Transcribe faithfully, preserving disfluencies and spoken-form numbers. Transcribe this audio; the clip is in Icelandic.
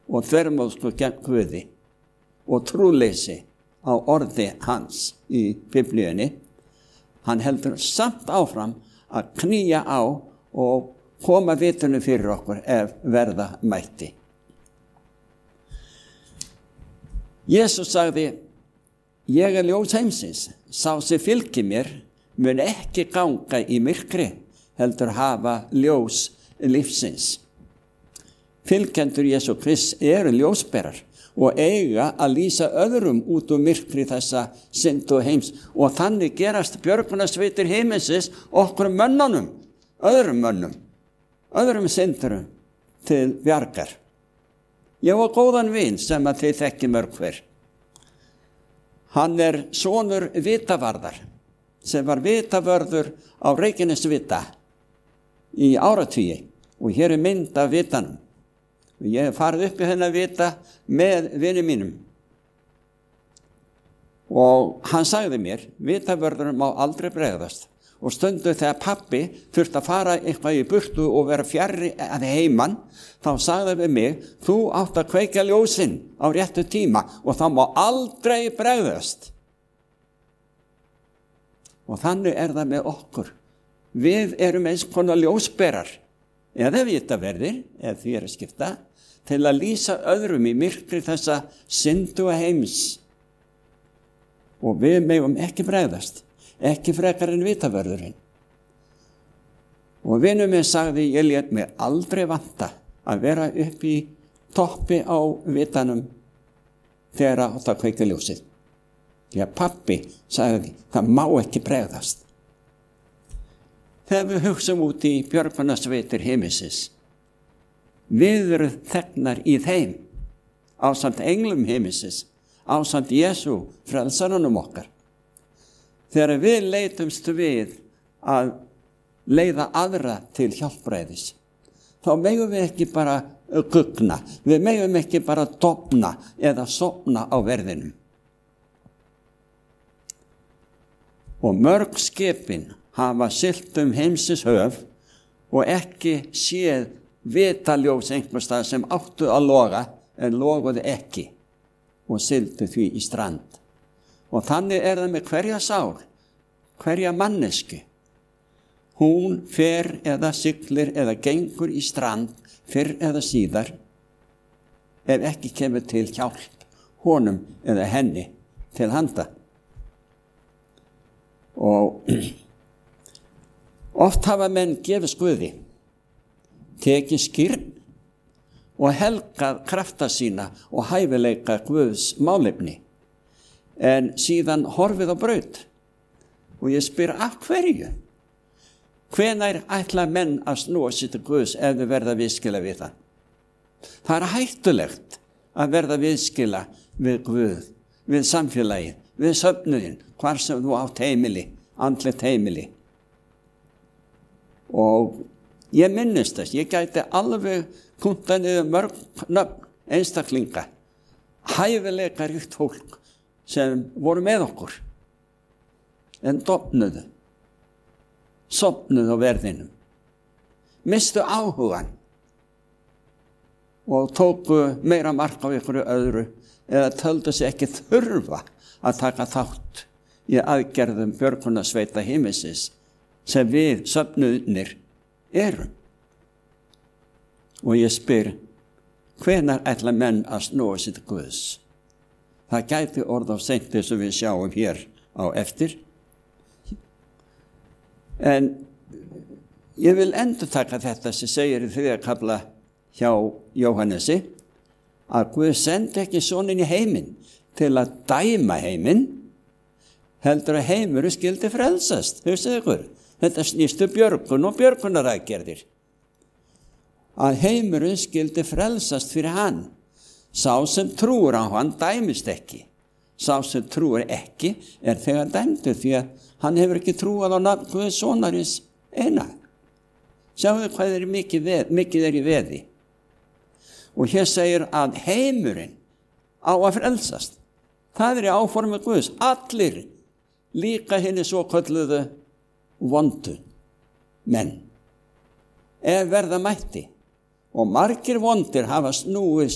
og þvermóðsku gegn Guði og trúleysi á orði hans í Biblíunni, hann heldur samt áfram að knýja á og koma vitinu fyrir okkur ef verða mætti. Jesús sagði, ég er ljós heimsins, sá sem fylgir mér mun ekki ganga í myrkri, heldur hafa ljós lífsins. Fylgjendur Jesú Krists eru ljósberar og eiga að lýsa öðrum út úr myrkri þessa syndu heims og þannig gerast björgunarsveitir heimsins okkur mönnunum, öðrum mönnum, öðrum syndurum til bjargar. Ég var góðan vin sem að þið þekki mörg hver. Hann er sonur vitavarðar sem var vitavörður á Reykjanesvita í áratugi og hér er mynd af vitanum. Ég hef farið upp í hennar vita með vini mínum. Og hann sagði mér, vitavörðurinn má aldrei bregðast. Og stundu þegar pabbi þurfti að fara eitthvað í burtu og vera fjarri að heiman, þá sagði við mig, þú átt að kveikja ljósin á réttu tíma og það má aldrei bregðast. Og þannig er það með okkur. Við erum eins konar ljósberar, eða vitaverðir, ef því er að skipta, til að lýsa öðrum í myrkri þessa syndu heims. Og við megum ekki bregðast, ekki frekar en vitavörðurinn. Og vinur minn sagði, ég lét mig aldrei vanta að vera upp í toppi á vitanum þegar átt að kveikja ljósið. Því að pabbi sagði, það má ekki bregðast. Þegar við hugsum út í björgunarsveitir heimsins, við erum þegnar í þeim, ásamt englum heimsins, ásamt Jesú, frelsaranum okkar. Þegar við leitumst við að leiða aðra til hjálpræðis, þá megum við ekki bara gugna, við megum ekki bara dofna eða sofna á verðinum. Og mörg skipin hafa siglt um heimsins höf og ekki séð vitaljós einhvers staðar sem áttu að loga en loguðu ekki og sigldu því í strand. Og þannig er það með hverja sál, hverja mannesku. Hún fer eða siglir eða gengur í strand fyrr eða síðar ef ekki kemur til hjálp honum eða henni til handa. Og oft hafa menn gefið Guði, tekið skírn og helgað krafta sína og hæfileika Guðs málefni, en síðan horfið á braut. Og ég spyr, af hverju? Hvenær ætla menn að snúa sér til Guðs ef þau verða viðskila við það? Það er hættulegt að verða viðskila við Guð, við samfélagið, við söfnuðin, hvar sem þú átt heimili, andlegt heimili. Og ég minnist þess, ég gæti alveg punktað niður mörg nöfn einstaklinga, hæfileika ríkt fólk sem voru með okkur, en dofnuðu, sofnuðu á verðinum, mistu áhugan og tóku meira mark á ykkur öðru eða töldu sig ekki þurfa að taka þátt í aðgerðum björgunarsveita heimsins sem við söfnuðnir erum. Og ég spyr, hvenær ætla menn að snúa sér til Guðs? Það gæti orð á seint eins og við sjáum hér á eftir. En ég vil endurtaka þetta sem segir í þriðja kafla hjá Jóhannesi, að Guð sendi ekki soninn í heiminn til að dæma heiminn, heldur að heimurinn skyldi frelsast. Hugsið ykkur, þetta snýstu björgun og björgunaraðgerðir. Að heimurinn skyldi frelsast fyrir hann. Sá sem trúir á hann dæmist ekki. Sá sem trúir ekki er þegar dæmdur því að hann hefur ekki trúað á nafn Guðs sonarins eina. Sjáðu hvað er mikið, veð, mikið er í veði. Og hér segir að heimurinn á að frelsast. Það er í áformi Guðs. Allir, líka henni svo kölluðu vondu menn, ef verða mætti. Og margir vondir hafa snúið